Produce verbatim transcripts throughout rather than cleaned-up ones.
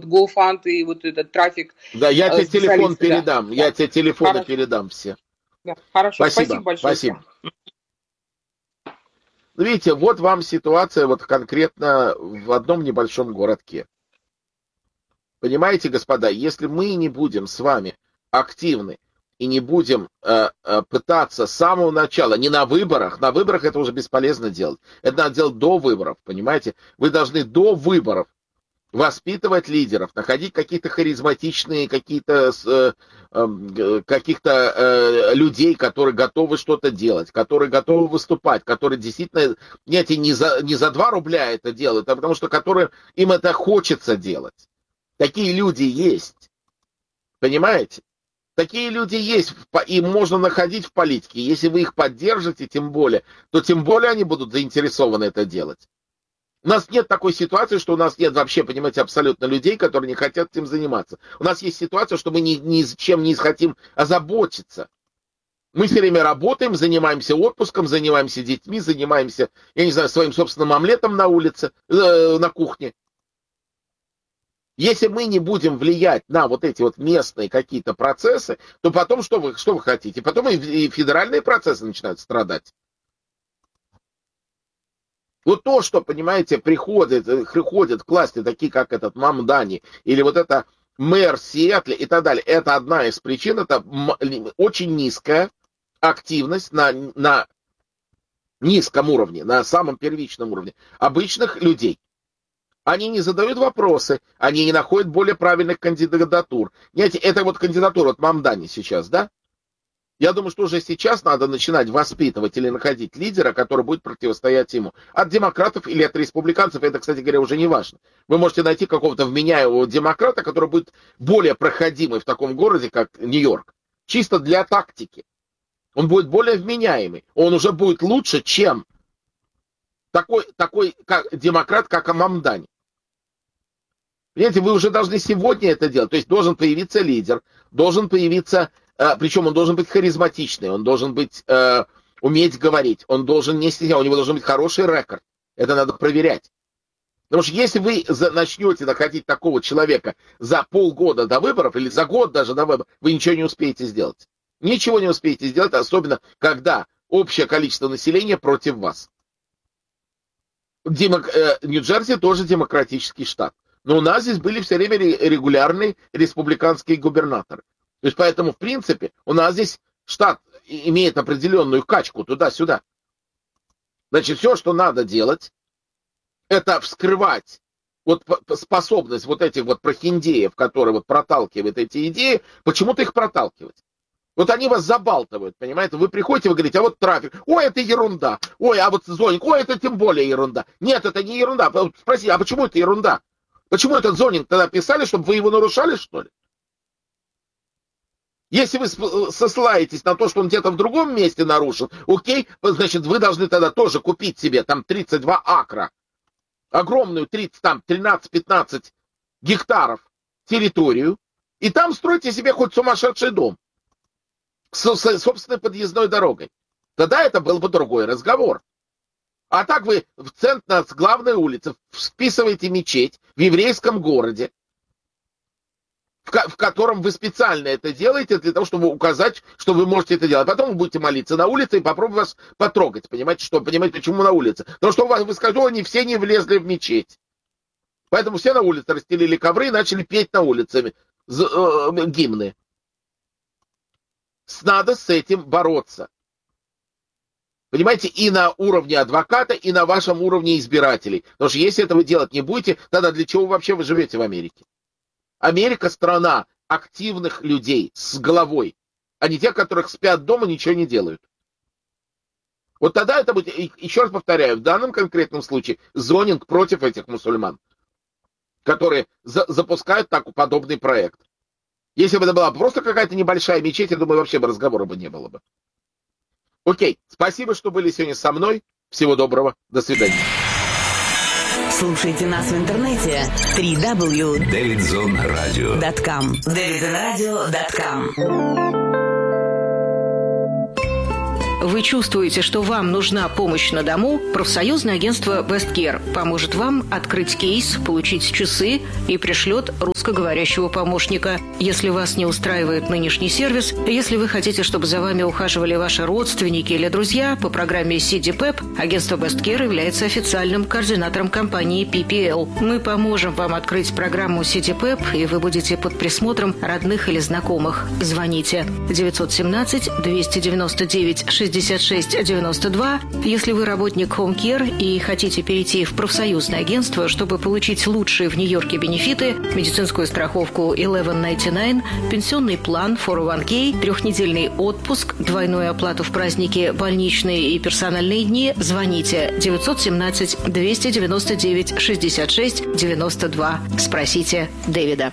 вот GoFund и вот этот трафик. Да, я тебе телефон передам, да. я тебе телефоны Хорошо. передам все. Да. Хорошо, спасибо, спасибо большое. Спасибо. Видите, вот вам ситуация вот конкретно в одном небольшом городке. Понимаете, господа, если мы не будем с вами активны и не будем э, э, пытаться с самого начала, не на выборах, на выборах это уже бесполезно делать, это надо делать до выборов, понимаете? Вы должны до выборов воспитывать лидеров, находить какие-то харизматичные, какие-то э, э, каких-то э, людей, которые готовы что-то делать, которые готовы выступать, которые действительно, знаете, не за, не за два рубля это делают, а потому что которые, им это хочется делать. Такие люди есть. Понимаете? Такие люди есть, и можно находить в политике. Если вы их поддержите, тем более, то тем более они будут заинтересованы это делать. У нас нет такой ситуации, что у нас нет вообще, понимаете, абсолютно людей, которые не хотят этим заниматься. У нас есть ситуация, что мы ни, ни с чем не хотим озаботиться. Мы все время работаем, занимаемся отпуском, занимаемся детьми, занимаемся, я не знаю, своим собственным омлетом на улице, э, на кухне. Если мы не будем влиять на вот эти вот местные какие-то процессы, то потом что вы, что вы хотите? Потом и, и федеральные процессы начинают страдать. Вот то, что, понимаете, приходят, приходят к власти такие, как этот Мамдани, или вот это мэр Сиэтла и так далее, это одна из причин, это очень низкая активность на, на низком уровне, на самом первичном уровне обычных людей. Они не задают вопросы, они не находят более правильных кандидатур. Знаете, это вот кандидатура от Мамдани сейчас, да? Я думаю, что уже сейчас надо начинать воспитывать или находить лидера, который будет противостоять ему. От демократов или от республиканцев, это, кстати говоря, уже не важно. Вы можете найти какого-то вменяемого демократа, который будет более проходимый в таком городе, как Нью-Йорк. Чисто для тактики. Он будет более вменяемый. Он уже будет лучше, чем такой, такой как, демократ, как Мамдани. Понимаете, вы уже должны сегодня это делать. То есть должен появиться лидер, должен появиться... Причем он должен быть харизматичный, он должен быть, э, уметь говорить, он должен не стесняться, у него должен быть хороший рекорд. Это надо проверять. Потому что если вы за, начнете находить такого человека за полгода до выборов, или за год даже до выборов, вы ничего не успеете сделать. Ничего не успеете сделать, особенно когда общее количество населения против вас. Демок, э, Нью-Джерси тоже демократический штат. Но у нас здесь были все время регулярные республиканские губернаторы. То есть, поэтому, в принципе, у нас здесь штат имеет определенную качку туда-сюда. Значит, все, что надо делать, это вскрывать вот способность вот этих вот прохиндеев, которые вот проталкивают эти идеи, почему-то их проталкивать. Вот они вас забалтывают, понимаете? Вы приходите, вы говорите, а вот трафик, ой, это ерунда, ой, а вот зонинг, ой, это тем более ерунда. Нет, это не ерунда. Спроси, а почему это ерунда? Почему этот зонинг тогда писали, чтобы вы его нарушали, что ли? Если вы ссылаетесь на то, что он где-то в другом месте нарушил, окей, значит, вы должны тогда тоже купить себе там тридцать два акра, огромную тридцать, там, тринадцать-пятнадцать гектаров территорию, и там стройте себе хоть сумасшедший дом с, с собственной подъездной дорогой. Тогда это был бы другой разговор. А так вы в центр, на главной улице вписываете мечеть в еврейском городе, в котором вы специально это делаете для того, чтобы указать, что вы можете это делать. Потом вы будете молиться на улице и попробуем вас потрогать. Понимаете, что? Понимаете, почему на улице? Потому что у вас, вы скажете, они все не влезли в мечеть. Поэтому все на улице расстелили ковры и начали петь на улице гимны. Надо с этим бороться. Понимаете, и на уровне адвоката, и на вашем уровне избирателей. Потому что если этого делать не будете, тогда для чего вообще вы живете в Америке? Америка — страна активных людей с головой, а не тех, которых спят дома, ничего не делают. Вот тогда это будет, еще раз повторяю, в данном конкретном случае зонинг против этих мусульман, которые за, запускают так, подобный проект. Если бы это была просто какая-то небольшая мечеть, я думаю, вообще бы разговора бы не было бы. Окей, спасибо, что были сегодня со мной. Всего доброго, до свидания. Слушайте нас в интернете дабл ю дабл ю дабл ю точка дэвидзон радио точка ком дэвидзон радио точка ком. Вы чувствуете, что вам нужна помощь на дому? Профсоюзное агентство Westcare поможет вам открыть кейс, получить часы и пришлет русскую русскоговорящего помощника. Если вас не устраивает нынешний сервис, если вы хотите, чтобы за вами ухаживали ваши родственники или друзья, по программе си ди пэп агентство Best Care является официальным координатором компании пи пи эл. Мы поможем вам открыть программу си ди пэп, и вы будете под присмотром родных или знакомых. Звоните девятьсот семнадцать двести девяносто девять шестьдесят шесть девяносто два. Если вы работник Home Care и хотите перейти в профсоюзное агентство, чтобы получить лучшие в Нью-Йорке бенефиты, медицинскую страховку одиннадцать девяносто девять, пенсионный план фор о ван кей, трехнедельный отпуск, двойную оплату в праздники, больничные и персональные дни, звоните девятьсот семнадцать двести девяносто девять шестьдесят шесть девяносто два. Спросите Дэвида.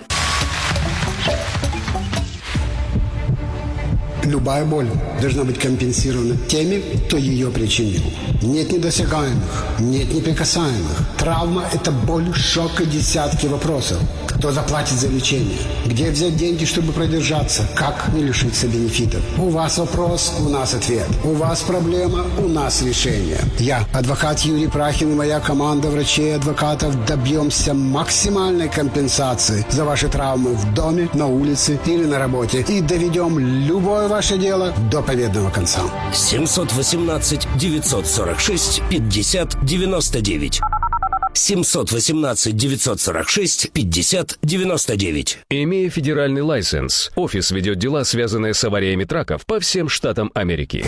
Любая боль должна быть компенсирована теми, кто ее причинил. Нет недосягаемых, нет неприкасаемых. Травма – это боль, шок и десятки вопросов. Кто заплатит за лечение? Где взять деньги, чтобы продержаться? Как не лишиться бенефитов? У вас вопрос, у нас ответ. У вас проблема, у нас решение. Я, адвокат Юрий Прахин, и моя команда врачей и адвокатов добьемся максимальной компенсации за ваши травмы в доме, на улице или на работе. И доведем любое ваше дело до победного конца. семьсот восемнадцать девятьсот сорок шесть пятьдесят девяносто девять. семьсот восемнадцать девятьсот сорок шесть пятьдесят девяносто девять. Имея федеральный лайсенс, офис ведет дела, связанные с авариями траков по всем штатам Америки.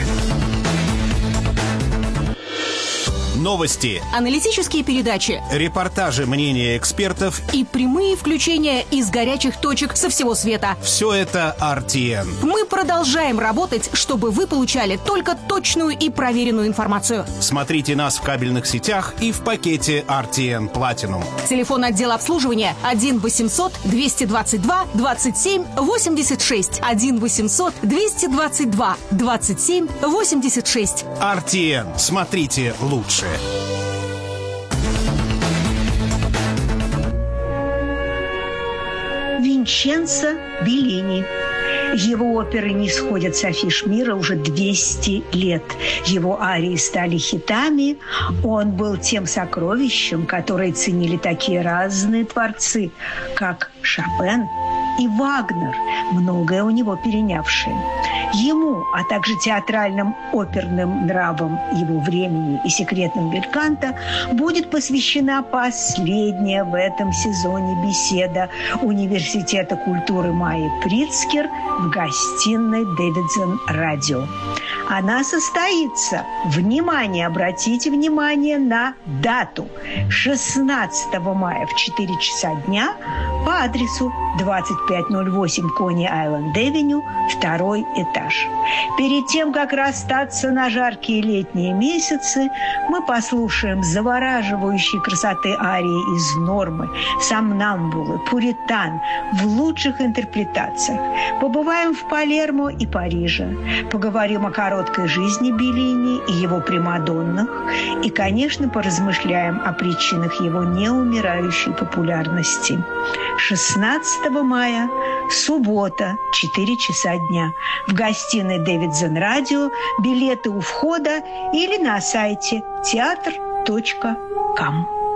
Новости, аналитические передачи, репортажи, мнения экспертов и прямые включения из горячих точек со всего света. Все это ар ти эн. Мы продолжаем работать, чтобы вы получали только точную и проверенную информацию. Смотрите нас в кабельных сетях и в пакете ар ти эн Platinum. Телефон отдела обслуживания один восемьсот двести двадцать два двадцать семь восемьдесят шесть. один восемьсот двести двадцать два двадцать семь восемьдесят шесть. ар ти эн. Смотрите лучше. Винченцо Беллини. Его оперы не сходят с афиш мира уже двести лет. Его арии стали хитами. Он был тем сокровищем, которое ценили такие разные творцы, как Шопен и Вагнер, многое у него перенявшие. Ему, а также театральным оперным нравам его времени и секретным бельканто будет посвящена последняя в этом сезоне беседа Университета культуры Майи Прицкер в гостиной Дэвидсон Радио. Она состоится, внимание, обратите внимание на дату, шестнадцатого мая в четыре часа дня по адресу двадцать пять ноль восемь Кони-Айленд-Авеню, второй этаж. Перед тем, как расстаться на жаркие летние месяцы, мы послушаем завораживающей красоты арии из «Нормы», «Сомнамбулы», «Пуритан» в лучших интерпретациях. Побываем в Палермо и Париже, поговорим о короткой жизни Беллини и его примадоннах и, конечно, поразмышляем о причинах его неумирающей популярности. шестнадцатого мая, суббота, четыре часа дня. В гостиной Дэвидсон Радио. Билеты у входа или на сайте театр точка ком.